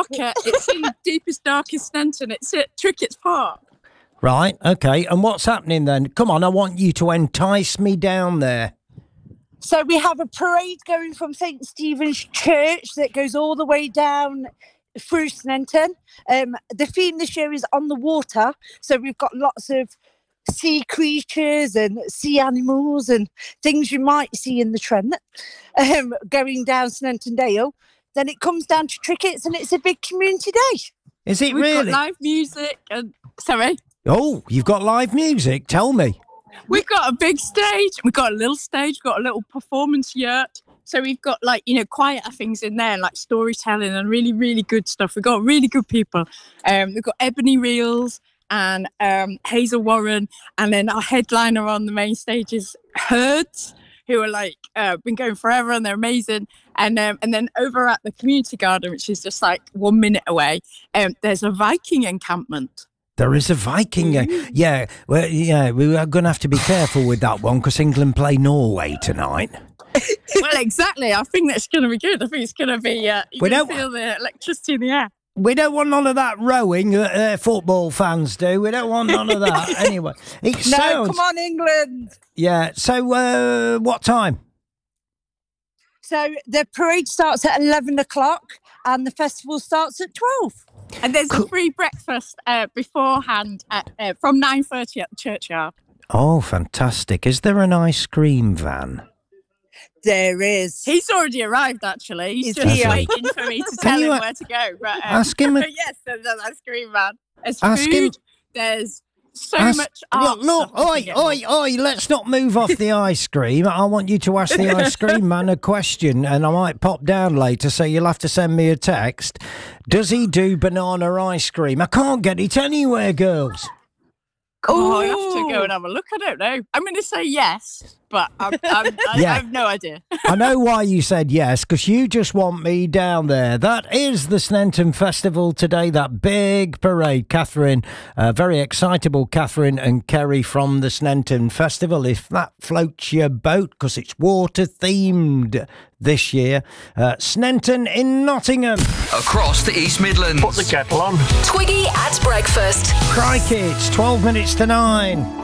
market. It's in deepest, darkest Sneinton. It's at Trickett's Park. Right, okay. And what's happening then? Come on, I want you to entice me down there. So we have a parade going from St. Stephen's Church that goes all the way down through Sneinton. The theme this year is on the water. So we've got lots of sea creatures and sea animals and things you might see in the Trent going down Sneinton Dale. Then it comes down to Trickett's and it's a big community day. Is it We've really? got live music and... Sorry? Oh, you've got live music. Tell me. We've got a big stage. We've got a little stage. We've got a little performance yurt. So we've got quieter things in there, like storytelling and really, really good stuff. We've got really good people. We've got Ebony Reels and Hazel Warren. And then our headliner on the main stage is Herds, who are been going forever and they're amazing. And then over at the community garden, which is just 1 minute away, there's a Viking encampment. There is a Viking. Yeah, we are going to have to be careful with that one because England play Norway tonight. Well, exactly. I think that's going to be good. I think it's going to be, you can feel the electricity in the air. We don't want none of that rowing that football fans do. We don't want none of that. Anyway. Come on, England. Yeah, so what time? So the parade starts at 11 o'clock and the festival starts at 12. And there's a free breakfast beforehand from 9:30 at the churchyard. Oh, fantastic. Is there an ice cream van? There is. He's already arrived, actually. He's just waiting for me to tell him where to go. But, ask him. Yes, there's an ice cream van. There's ask food. Him. There's so much art. Look, oi, let's not move off the ice cream. I want you to ask the ice cream man a question, and I might pop down later, so you'll have to send me a text. Does he do banana ice cream? I can't get it anywhere, girls. Oh, I have to go and have a look. I don't know. I'm going to say yes, but I have no idea. I know why you said yes, because you just want me down there. That is the Sneinton Festival today, that big parade. Catherine, very excitable Catherine and Kerry from the Sneinton Festival, if that floats your boat, because it's water-themed this year. Sneinton in Nottingham. Across the East Midlands. Put the kettle on. Twiggy at breakfast. Crikey, it's 12 minutes to 9.